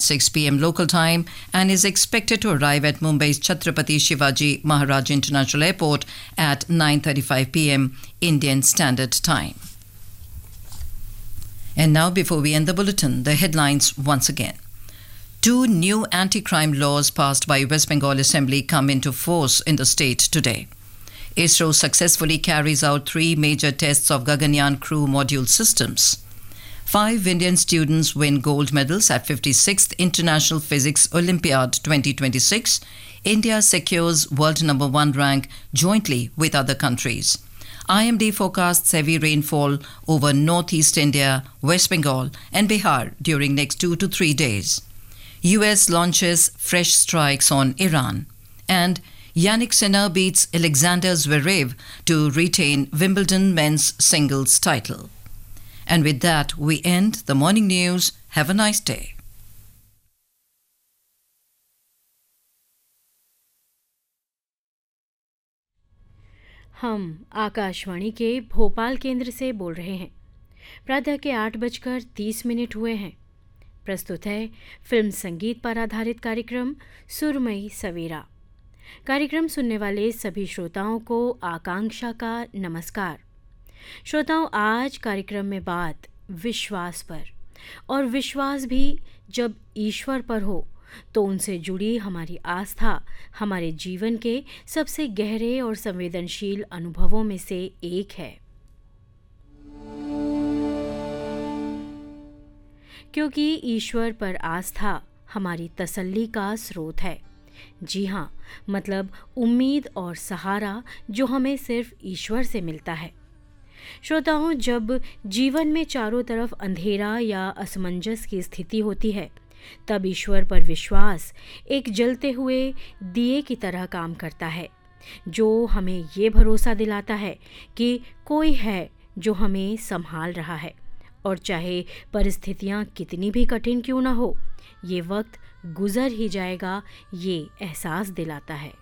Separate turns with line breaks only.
at 6 p.m. local time and is expected to arrive at Mumbai's Chhatrapati Shivaji Maharaj International Airport at 9:35 p.m. Indian Standard Time. And now, before we end the bulletin, the headlines once again. 2 new anti-crime laws passed by West Bengal Assembly come into force in the state today. ISRO successfully carries out 3 major tests of Gaganyaan crew module systems. 5 Indian students win gold medals at 56th International Physics Olympiad 2026. India secures world number 1 rank jointly with other countries. IMD forecasts heavy rainfall over northeast India, West Bengal and Bihar during next 2 to 3 days. US launches fresh strikes on Iran. And Yannick Sinner beats Alexander Zverev to retain Wimbledon men's singles title. And with that, we end the morning news. Have a nice day.
हम आकाशवाणी के भोपाल केंद्र से बोल रहे हैं। प्रातः के 8:30 हुए हैं। प्रस्तुत है फिल्म संगीत पर आधारित कार्यक्रम सुरमई सवेरा। कार्यक्रम सुनने वाले सभी श्रोताओं को आकांक्षा का नमस्कार। श्रोताओं, आज कार्यक्रम में बात विश्वास पर, और विश्वास भी जब ईश्वर पर हो तो उनसे जुड़ी हमारी आस्था हमारे जीवन के सबसे गहरे और संवेदनशील अनुभवों में से एक है। क्योंकि ईश्वर पर आस्था हमारी तसल्ली का स्रोत है। जी हाँ, मतलब उम्मीद और सहारा जो हमें सिर्फ ईश्वर से मिलता है। श्रोताओं, जब जीवन में चारों तरफ अंधेरा या असमंजस की स्थिति होती है, तब ईश्वर पर विश्वास एक जलते हुए दिए की तरह काम करता है, जो हमें ये भरोसा दिलाता है कि कोई है जो हमें संभाल रहा है, और चाहे परिस्थितियाँ कितनी भी कठिन क्यों ना हो, ये वक्त गुजर ही जाएगा, ये एहसास दिलाता है।